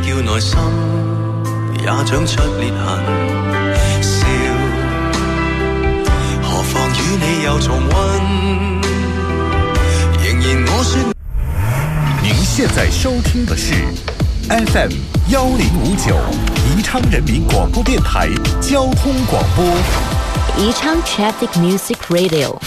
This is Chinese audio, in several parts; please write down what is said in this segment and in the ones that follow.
叫內心也長出裂痕。笑，何妨與你又重溫？仍然我說。 您现在收听的是 FM 1059宜昌人民广播电台交通广播。 宜昌 Traffic Music Radio。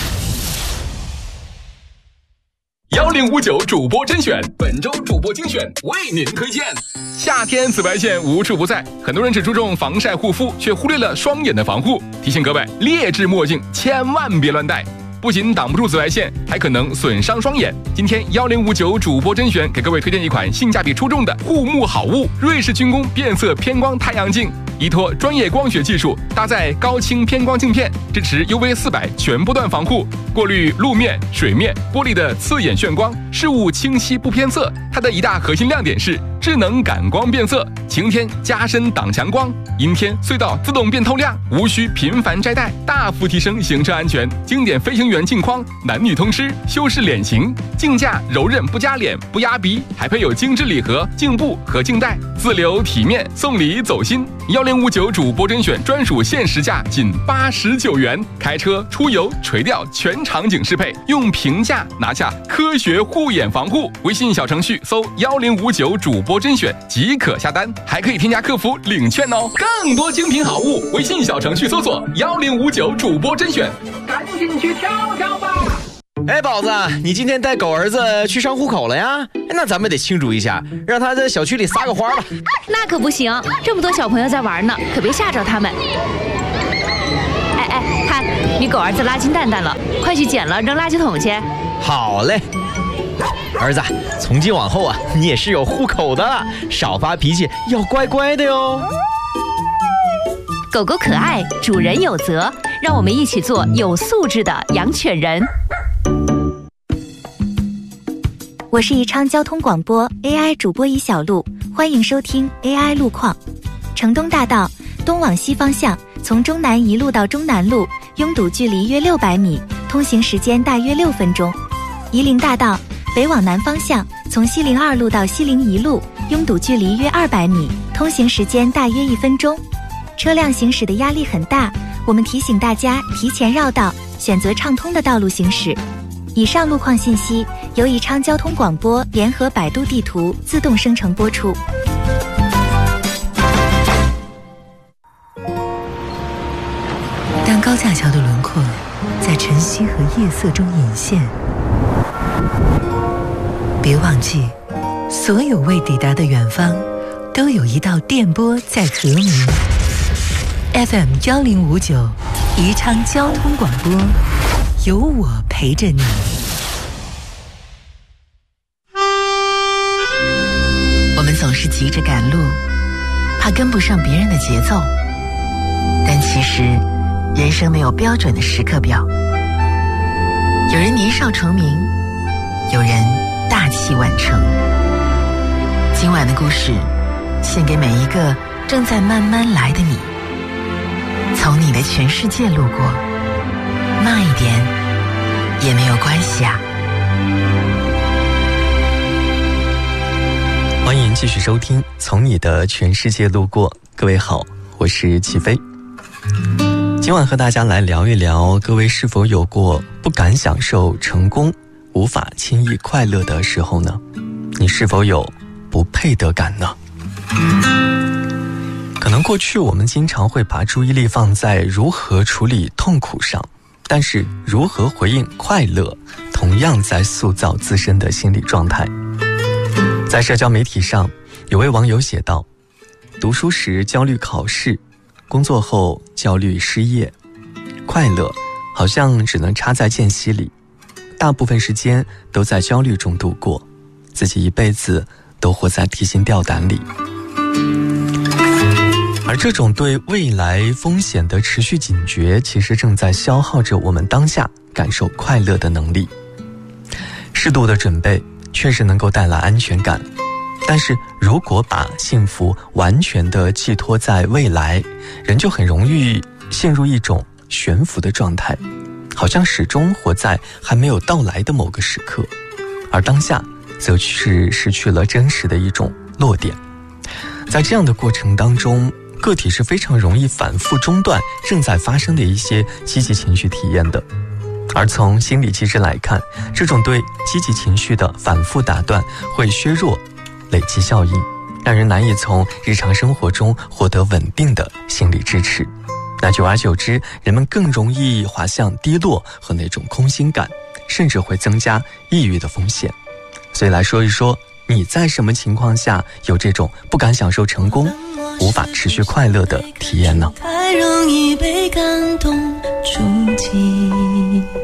1059主播甄选，本周主播精选为您推荐。夏天紫外线无处不在，很多人只注重防晒护肤，却忽略了双眼的防护。提醒各位，劣质墨镜千万别乱戴，不仅挡不住紫外线，还可能损伤双眼。今天1059主播甄选给各位推荐一款性价比出众的护目好物——瑞士军工变色偏光太阳镜。依托专业光学技术，搭载高清偏光镜片，支持 UV400全波段防护，过滤路面、水面、玻璃的刺眼眩光，事物清晰不偏色。它的一大核心亮点是智能感光变色，晴天加深挡强光，阴天隧道自动变透亮，无需频繁摘戴，大幅提升行车安全。经典飞行员镜框，男女通吃，修饰脸型，镜架柔韧不夹脸不压鼻，还配有精致礼盒、镜布和镜带，自留体面，送礼走心。1059主播甄选专属限时价仅89元，开车出游垂钓全场景适配，用平价拿下科学护眼防护。微信小程序搜1059主播甄选即可下单，还可以添加客服领券哦。更多精品好物，微信小程序搜索1059主播甄选，赶紧去挑挑吧。 哎，宝子，你今天带狗儿子去上户口了呀？那咱们得庆祝一下，让他在小区里撒个花吧。 那可不行，这么多小朋友在玩呢，可别吓着他们。哎，看你狗儿子拉金蛋蛋了，快去捡了扔垃圾桶去。 好嘞，儿子，从今往后啊，你也是有户口的了，少发脾气，要乖乖的哟。 狗狗可爱，主人有责，让我们一起做有素质的养犬人。 我是宜昌交通广播 AI 主播宜小璐，欢迎收听 AI 路况。城东大道东往西方向，从中南一路到中南路，拥堵距离约600米，通行时间大约6分钟。夷陵大道北往南方向，从西陵2路到西陵1路，拥堵距离约200米，通行时间大约1分钟。车辆行驶的压力很大，我们提醒大家提前绕道，选择畅通的道路行驶。以上路况信息由宜昌交通广播联合百度地图自动生成播出。 当高架桥的轮廓在晨曦和夜色中隐现，别忘记，所有未抵达的远方都有一道电波在和鸣。FM 1059宜昌交通广播，有我陪着你。我们总是急着赶路，怕跟不上别人的节奏，但其实人生没有标准的时刻表。有人年少成名，有人大器晚成。今晚的故事献给每一个正在慢慢来的你，从你的全世界路过，慢一点也没有关系啊。 欢迎继续收听从你的全世界路过。各位好，我是齐飞。今晚和大家来聊一聊，各位是否有过不敢享受成功，无法轻易快乐的时候呢？你是否有不配得感呢？可能过去我们经常会把注意力放在如何处理痛苦上，但是如何回应快乐，同样在塑造自身的心理状态。在社交媒体上，有位网友写道：读书时焦虑考试，工作后焦虑失业，快乐好像只能插在间隙里，大部分时间都在焦虑中度过，自己一辈子都活在提心吊胆里。而这种对未来风险的持续警觉，其实正在消耗着我们当下感受快乐的能力。适度的准备确实能够带来安全感，但是如果把幸福完全的寄托在未来，人就很容易陷入一种悬浮的状态，好像始终活在还没有到来的某个时刻，而当下则是失去了真实的一种落点。 在这样的过程当中，个体是非常容易反复中断正在发生的一些积极情绪体验的。而从心理机制来看，这种对积极情绪的反复打断会削弱累积效应，让人难以从日常生活中获得稳定的心理支持。那久而久之，人们更容易滑向低落和那种空心感，甚至会增加抑郁的风险。所以来说一说，你在什么情况下有这种不敢享受成功、无法持续快乐的体验呢？ 太容易被感动触及。